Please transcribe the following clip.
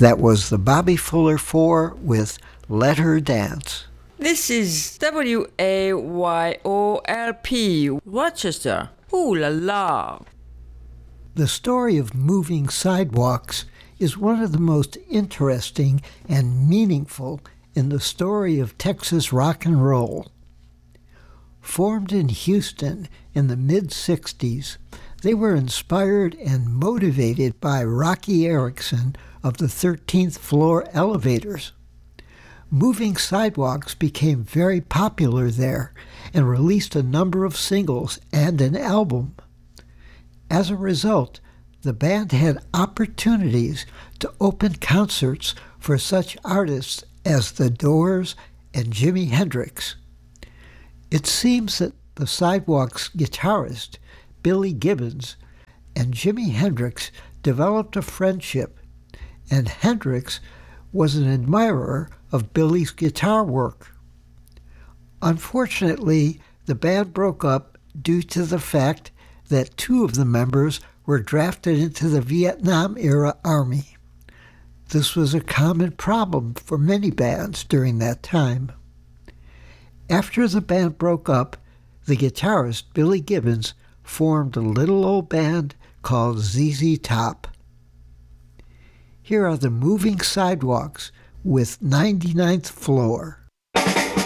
That was the Bobby Fuller Four with Let Her Dance. This is WAYOLP, Rochester. Ooh la la. The story of moving sidewalks is one of the most interesting and meaningful in the story of Texas rock and roll. Formed in Houston in the mid-'60s, they were inspired and motivated by Rocky Erickson of the 13th Floor Elevators. Moving Sidewalks became very popular there and released a number of singles and an album. As a result, the band had opportunities to open concerts for such artists as The Doors and Jimi Hendrix. It seems that the Sidewalks guitarist, Billy Gibbons, and Jimi Hendrix developed a friendship, and Hendrix was an admirer of Billy's guitar work. Unfortunately, the band broke up due to the fact that two of the members were drafted into the Vietnam-era Army. This was a common problem for many bands during that time. After the band broke up, the guitarist Billy Gibbons formed a little old band called ZZ Top. Here are the Moving Sidewalks with 99th Floor.